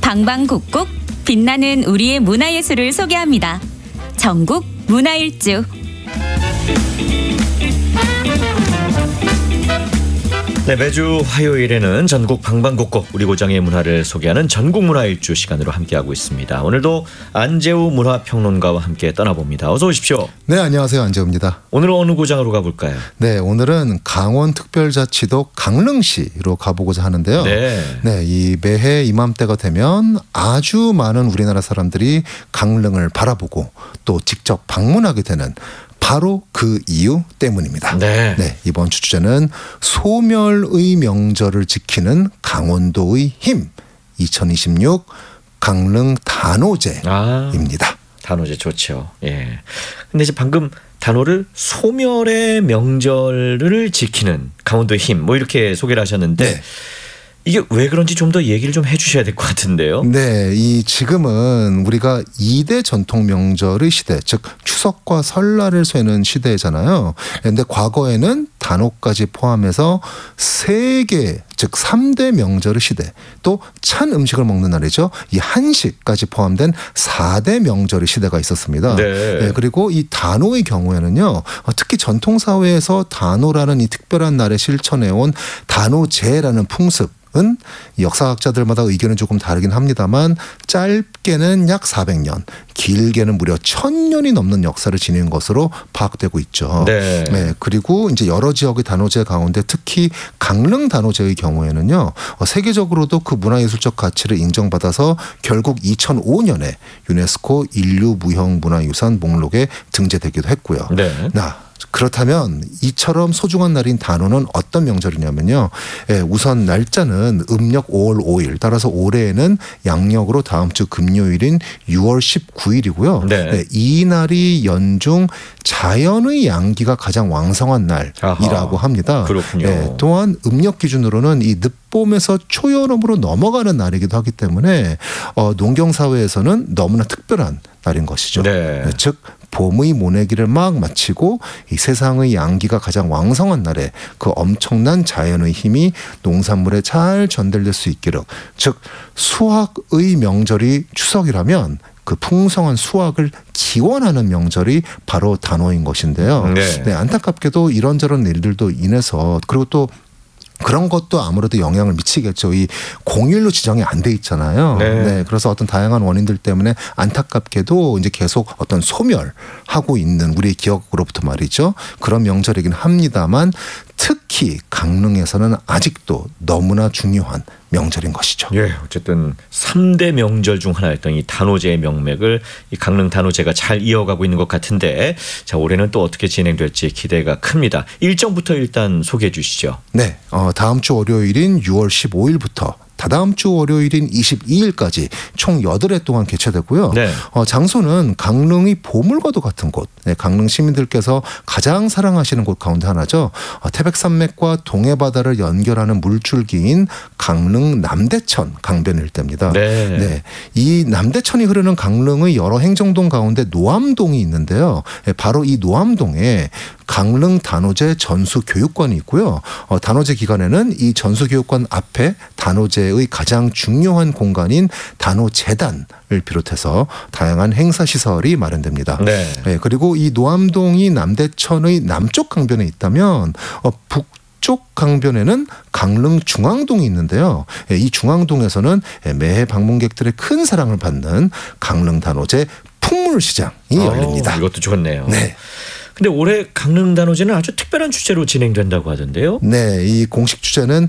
방방곡곡 빛나는 우리의 문화예술을 소개합니다. 전국 문화일주. 네, 매주 화요일에는 전국 방방곡곡 우리 고장의 문화를 소개하는 전국문화일주 시간으로 함께하고 있습니다. 오늘도 안재우 문화평론가와 함께 떠나봅니다. 어서 오십시오. 네, 안녕하세요. 안재우입니다. 오늘은 어느 고장으로 가볼까요? 네, 오늘은 강원특별자치도 강릉시로 가보고자 하는데요. 네, 이 매해 이맘때가 되면 아주 많은 우리나라 사람들이 강릉을 바라보고 또 직접 방문하게 되는 바로 그 이유 때문입니다. 네, 이번 주 주제는 소멸의 명절을 지키는 강원도의 힘 2026 강릉 단오제입니다. 단오제 좋죠. 예. 근데 이제 방금 단오를 소멸의 명절을 지키는 강원도의 힘 뭐 이렇게 소개를 하셨는데 이게 왜 그런지 좀 더 얘기를 좀 해주셔야 될 것 같은데요. 네, 이 지금은 우리가 2대 전통 명절의 시대, 즉 추석과 설날을 쇠는 시대잖아요. 그런데 과거에는 단오까지 포함해서 3개, 즉 3대 명절의 시대, 또 찬 음식을 먹는 날이죠. 이 한식까지 포함된 4대 명절의 시대가 있었습니다. 네, 그리고 이 단오의 경우에는요, 특히 전통사회에서 단오라는 이 특별한 날에 실천해온 단오제라는 풍습, 은 역사학자들마다 의견은 조금 다르긴 합니다만 짧게는 약 400년, 길게는 무려 1000년이 넘는 역사를 지닌 것으로 파악되고 있죠. 네, 그리고 이제 여러 지역의 단오제 가운데 특히 강릉 단오제의 경우에는요, 세계적으로도 그 문화예술적 가치를 인정받아서 결국 2005년에 유네스코 인류무형문화유산 목록에 등재되기도 했고요. 그렇다면 이처럼 소중한 날인 단오는 어떤 명절이냐면요. 우선 날짜는 음력 5월 5일, 따라서 올해에는 양력으로 다음 주 금요일인 6월 19일이고요. 이 날이 연중 자연의 양기가 가장 왕성한 날이라고 합니다. 그렇군요. 또한 음력 기준으로는 이 늦봄에서 초여름으로 넘어가는 날이기도 하기 때문에 농경사회에서는 너무나 특별한 날인 것이죠. 즉 봄의 모내기를 막 마치고 이 세상의 양기가 가장 왕성한 날에 그 엄청난 자연의 힘이 농산물에 잘 전달될 수 있기를, 즉 수확의 명절이 추석이라면 그 풍성한 수확을 기원하는 명절이 바로 단오인 것인데요. 안타깝게도 이런저런 일들도 인해서, 그리고 또 그런 것도 아무래도 영향을 미치겠죠. 이 공휴일로 지정이 안 돼 있잖아요. 그래서 어떤 다양한 원인들 때문에 안타깝게도 이제 계속 어떤 소멸하고 있는 우리의 기억으로부터 말이죠. 그런 명절이긴 합니다만 특히 강릉에서는 아직도 너무나 중요한 명절인 것이죠. 어쨌든 3대 명절 중 하나였던 이 단오제의 명맥을 이 강릉 단오제가 잘 이어가고 있는 것 같은데, 자, 올해는 또 어떻게 진행될지 기대가 큽니다. 일정부터 일단 소개해 주시죠. 다음 주 월요일인 6월 15일부터 다다음 주 월요일인 22일까지 총 8회 동안 개최되고요. 장소는 강릉의 보물과도 같은 곳, 강릉 시민들께서 가장 사랑하시는 곳 가운데 하나죠. 태백산맥과 동해바다를 연결하는 물줄기인 강릉 남대천 강변 일대입니다. 이 남대천이 흐르는 강릉의 여러 행정동 가운데 노암동이 있는데요. 바로 이 노암동에 강릉 단오제 전수교육관이 있고요. 단오제 기간에는 이 전수교육관 앞에 단오제의 가장 중요한 공간인 단오재단을 비롯해서 다양한 행사시설이 마련됩니다. 그리고 이 노암동이 남대천의 남쪽 강변에 있다면 북쪽 강변에는 강릉 중앙동이 있는데요. 이 중앙동에서는 매해 방문객들의 큰 사랑을 받는 강릉 단오제 풍물시장이 열립니다. 이것도 좋네요. 근데 올해 강릉 단오제는 아주 특별한 주제로 진행된다고 하던데요. 이 공식 주제는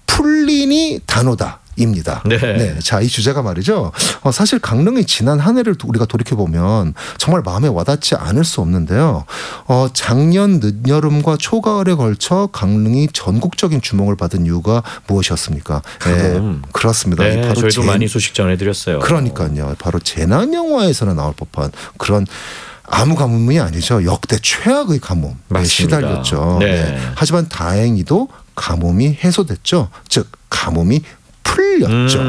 풀리니 단오다. 입니다. 자, 이 주제가 말이죠. 사실 강릉의 지난 한 해를 우리가 돌이켜보면 정말 마음에 와닿지 않을 수 없는데요. 작년 늦여름과 초가을에 걸쳐 강릉이 전국적인 주목을 받은 이유가 무엇이었습니까? 그렇습니다. 바로 저희도 많이 소식 전해드렸어요. 그러니까요. 바로 재난 영화에서는 나올 법한 그런 아무 가뭄이 아니죠. 역대 최악의 가뭄에 시달렸죠. 하지만 다행히도 가뭄이 해소됐죠. 즉 가뭄이 풀렸죠.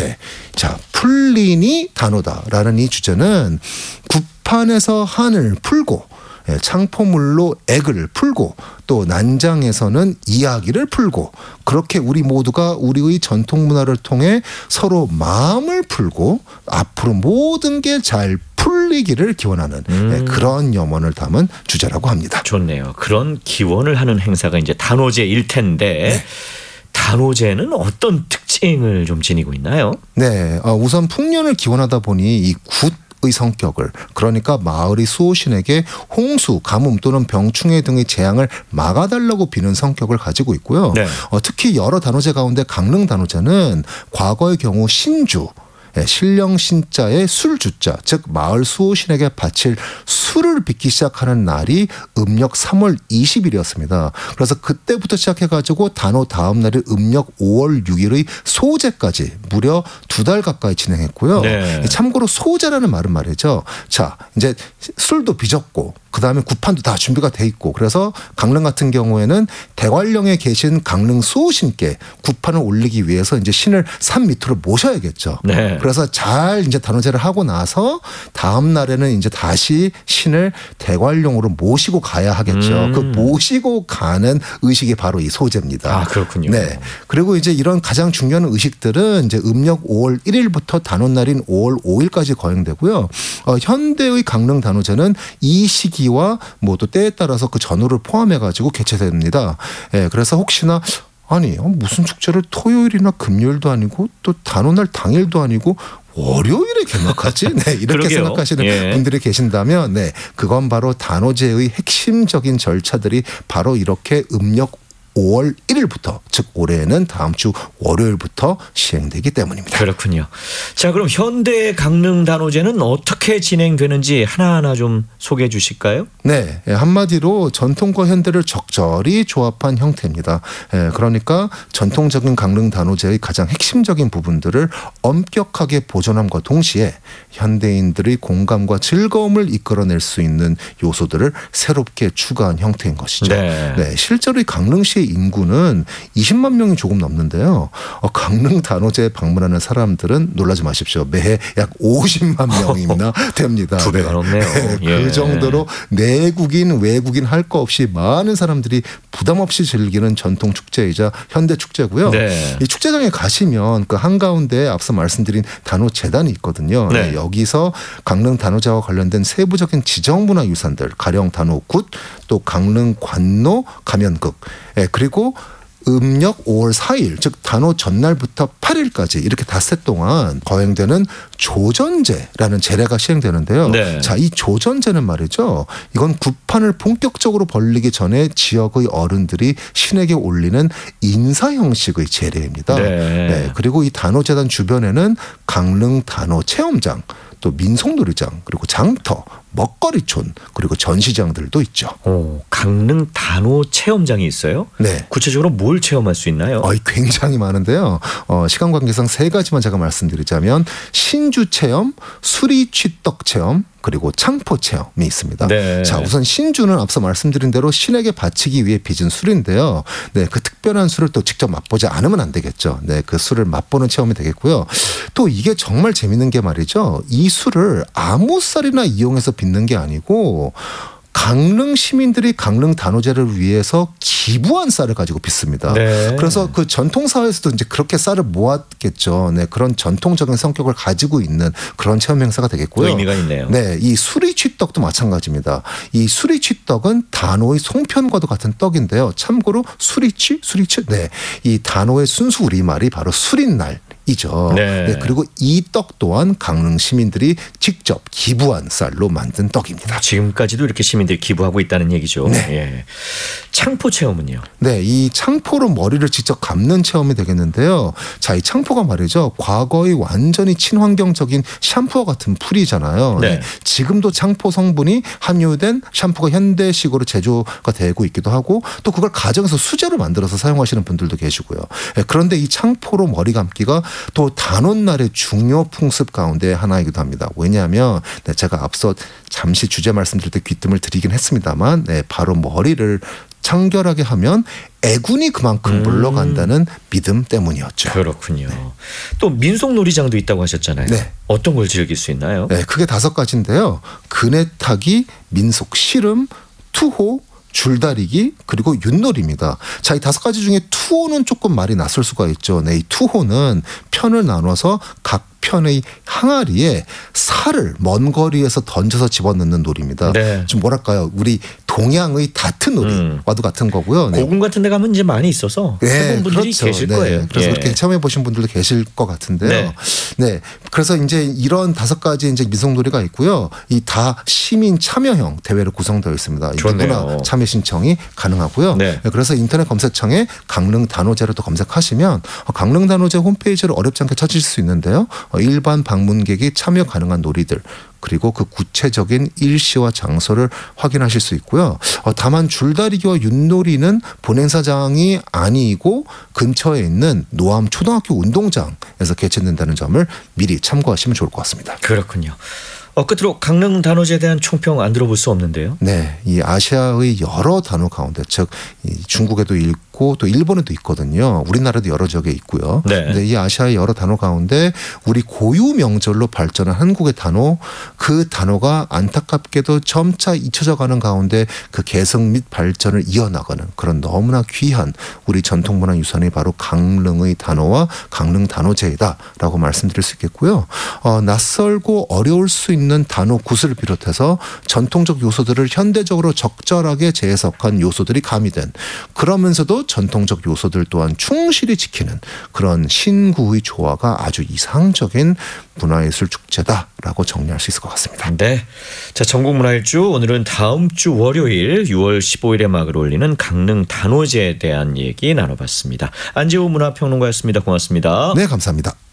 자, 풀리니 단오다라는 이 주제는 구판에서 한을 풀고 창포물로 액을 풀고 또 난장에서는 이야기를 풀고 그렇게 우리 모두가 우리의 전통 문화를 통해 서로 마음을 풀고 앞으로 모든 게 잘 풀리기를 기원하는 그런 염원을 담은 주제라고 합니다. 좋네요. 그런 기원을 하는 행사가 이제 단오제일 텐데 네. 단오제는 어떤 특징을 좀 지니고 있나요? 네, 우선 풍년을 기원하다 보니 이 굿의 성격을 그러니까 마을의 수호신에게 홍수, 가뭄 또는 병충해 등의 재앙을 막아달라고 비는 성격을 가지고 있고요. 네. 특히 여러 단오제 가운데 강릉 단오제는 과거의 경우 신주 신령 신자의 술주자 즉 마을 수호신에게 바칠 술을 빚기 시작하는 날이 음력 3월 20일이었습니다. 그래서 그때부터 시작해가지고 단오 다음 날이 음력 5월 6일의 소제까지 무려 2달 가까이 진행했고요. 네. 참고로 소제라는 말은 말이죠. 자 이제 술도 빚었고 그다음에 구판도 다 준비가 돼 있고 그래서 강릉 같은 경우에는 대관령에 계신 강릉 수호신께 구판을 올리기 위해서 이제 신을 산 밑으로 모셔야겠죠. 네. 그래서 잘 이제 단오제를 하고 나서 다음 날에는 이제 다시 신을 대관령으로 모시고 가야 하겠죠. 그 모시고 가는 의식이 바로 이 소제입니다. 아, 그렇군요. 네. 그리고 이제 이런 가장 중요한 의식들은 이제 음력 5월 1일부터 단오날인 5월 5일까지 거행되고요. 현대의 강릉 단오제는 이 시기와 뭐 또 때에 따라서 그 전후를 포함해 가지고 개최됩니다. 예, 그래서 혹시나 아니 무슨 축제를 토요일이나 금요일도 아니고 또 단오날 당일도 아니고 월요일에 개막하지? 네, 이렇게 그러게요. 생각하시는 예. 분들이 계신다면 네, 그건 바로 단오제의 핵심적인 절차들이 바로 이렇게 음력 5월 1일부터 즉 올해는 다음 주 월요일부터 시행되기 때문입니다. 그렇군요. 자, 그럼 현대 강릉 단오제는 어떻게 진행되는지 하나하나 좀 소개해 주실까요? 네, 한마디로 전통과 현대를 적절히 조합한 형태입니다. 그러니까 전통적인 강릉 단오제의 가장 핵심적인 부분들을 엄격하게 보존함과 동시에 현대인들의 공감과 즐거움을 이끌어낼 수 있는 요소들을 새롭게 추가한 형태인 것이죠. 네. 실제로 이 강릉시의 인구는 20만 명이 조금 넘는데요. 강릉 단오제에 방문하는 사람들은 놀라지 마십시오. 매해 약 50만 명이나 됩니다. 2배가 넘네요. 그 정도로 내국인 외국인 할 거 없이 많은 사람들이 부담 없이 즐기는 전통 축제이자 현대 축제고요. 네. 이 축제장에 가시면 그 한가운데 앞서 말씀드린 단오 재단이 있거든요. 네. 여기서 강릉 단오제와 관련된 세부적인 지정문화 유산들 가령 단오굿 또 강릉 관노 가면극 그리고 음력 5월 4일 즉 단오 전날부터 8일까지 이렇게 닷새 동안 거행되는 조전제라는 제례가 시행되는데요. 네. 자, 이 조전제는 말이죠. 이건 구판을 본격적으로 벌리기 전에 지역의 어른들이 신에게 올리는 인사 형식의 제례입니다. 네. 그리고 이 단오재단 주변에는 강릉 단오 체험장 또 민속놀이장 그리고 장터 먹거리촌 그리고 전시장들도 있죠. 강릉 단오 체험장이 있어요? 네. 구체적으로 뭘 체험할 수 있나요? 굉장히 많은데요. 시간 관계상 3가지만 제가 말씀드리자면 신주 체험, 수리취떡 체험 그리고 창포 체험이 있습니다. 네. 자, 우선 신주는 앞서 말씀드린 대로 신에게 바치기 위해 빚은 술인데요. 네, 그 특별한 술을 또 직접 맛보지 않으면 안 되겠죠. 네, 그 술을 맛보는 체험이 되겠고요. 또 이게 정말 재밌는 게 말이죠. 이 술을 아무 쌀이나 이용해서 빚는 게 아니고 강릉 시민들이 강릉 단오제를 위해서 기부한 쌀을 가지고 빚습니다. 네. 그래서 그 전통 사회에서도 이제 그렇게 쌀을 모았겠죠. 네, 그런 전통적인 성격을 가지고 있는 그런 체험 행사가 되겠고요. 의미가 있네요. 네, 이 수리취떡도 마찬가지입니다. 이 수리취떡은 단오의 송편과도 같은 떡인데요. 참고로 수리취? 네, 이 단오의 순수 우리말이 바로 수린날. 이죠. 네. 그리고 이 떡 또한 강릉 시민들이 직접 기부한 쌀로 만든 떡입니다. 지금까지도 이렇게 시민들이 기부하고 있다는 얘기죠. 네. 예. 창포 체험은요? 네, 이 창포로 머리를 직접 감는 체험이 되겠는데요. 자, 이 창포가 말이죠. 과거의 완전히 친환경적인 샴푸와 같은 풀이잖아요. 네. 지금도 창포 성분이 함유된 샴푸가 현대식으로 제조가 되고 있기도 하고 또 그걸 가정에서 수제로 만들어서 사용하시는 분들도 계시고요. 그런데 이 창포로 머리 감기가 또 단오날의 중요 풍습 가운데 하나이기도 합니다. 왜냐하면 제가 앞서 잠시 주제 말씀드릴 때 귀뜸을 드리긴 했습니다만 바로 머리를 청결하게 하면 애군이 그만큼 물러간다는 믿음 때문이었죠. 그렇군요. 또 민속놀이장도 있다고 하셨잖아요. 네. 어떤 걸 즐길 수 있나요? 네, 크게 5가지인데요. 그네타기, 민속 씨름, 투호, 줄다리기 그리고 윷놀이입니다. 자, 이 5가지 중에 투호는 조금 말이 낯설 수가 있죠. 네, 이 투호는 편을 나눠서 각 편의 항아리에 살을 먼 거리에서 던져서 집어넣는 놀이입니다. 네. 좀 뭐랄까요, 우리 동양의 다트 놀이와도 같은 거고요. 네. 고궁 같은 데 가면 이제 많이 있어서 해본 분들이 그렇죠. 계실 네, 거예요. 그래서 예. 그렇게 체험해 보신 분들도 계실 것 같은데요. 네. 네. 그래서 이제 이런 5가지 이제 민속놀이가 있고요. 이 다 시민 참여형 대회로 구성되어 있습니다. 좋네요. 누구나 참여 신청이 가능하고요. 네. 그래서 인터넷 검색창에 강릉 단오제를 또 검색하시면 강릉 단오제 홈페이지를 어렵지 않게 찾으실 수 있는데요. 일반 방문객이 참여 가능한 놀이들 그리고 그 구체적인 일시와 장소를 확인하실 수 있고요. 다만 줄다리기와 윷놀이는 본행사장이 아니고 근처에 있는 노암 초등학교 운동장에서 개최된다는 점을 미리 참고하시면 좋을 것 같습니다. 그렇군요. 끝으로 강릉 단오제에 대한 총평 안 들어볼 수 없는데요. 네, 이 아시아의 여러 단오 가운데 즉 이 중국에도 있고 또 일본에도 있거든요. 우리나라도 여러 지역에 있고요. 네. 근데 이 아시아의 여러 단오 가운데 우리 고유 명절로 발전한 한국의 단오, 그 단오가 안타깝게도 점차 잊혀져가는 가운데 그 계승 및 발전을 이어나가는 그런 너무나 귀한 우리 전통문화유산이 바로 강릉의 단오와 강릉 단오제이다라고 말씀드릴 수 있겠고요. 낯설고 어려울 수 있는 단오 굿을 비롯해서 전통적 요소들을 현대적으로 적절하게 재해석한 요소들이 가미된 그러면서도 전통적 요소들 또한 충실히 지키는 그런 신구의 조화가 아주 이상적인 문화예술 축제다라고 정리할 수 있을 것 같습니다. 네. 자, 전국문화일주 오늘은 다음 주 월요일 6월 15일에 막을 올리는 강릉 단오제에 대한 얘기 나눠봤습니다. 안재호 문화평론가였습니다. 고맙습니다. 네, 감사합니다.